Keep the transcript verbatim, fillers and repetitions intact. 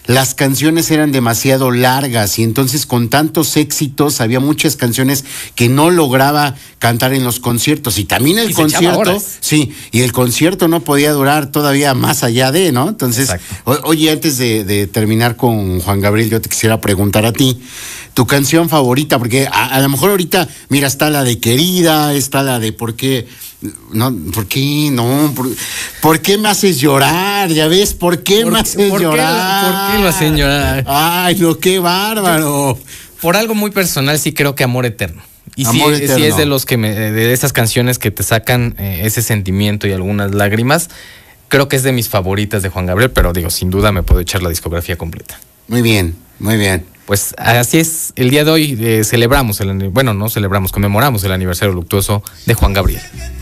las canciones eran demasiado largas y entonces con tantos éxitos había muchas canciones que no lograba cantar en los conciertos y también el Y se echaba concierto, horas. sí, y el concierto no podía durar todavía más allá de, ¿no? Entonces, o- oye, antes de, de terminar con Juan Gabriel, yo te quisiera preguntar a ti, tu canción favorita, porque a, a lo mejor ahorita, mira, está la de Querida, está la de ¿por qué? No, ¿por qué? No, ¿por, ¿por qué me haces llorar? ¿Ya ves? ¿Por qué ¿Por me qué- haces por qué- llorar? por qué lo hacen llorar? Ay, no, qué bárbaro. Por algo muy personal, sí creo que Amor Eterno. Y sí, Amor sí Eterno. es de los que me, de esas canciones que te sacan eh, ese sentimiento y algunas lágrimas. Creo que es de mis favoritas de Juan Gabriel, pero digo, sin duda me puedo echar la discografía completa. Muy bien, muy bien. Pues así es, el día de hoy eh, celebramos, el, ani- bueno, no celebramos, conmemoramos el aniversario luctuoso de Juan Gabriel.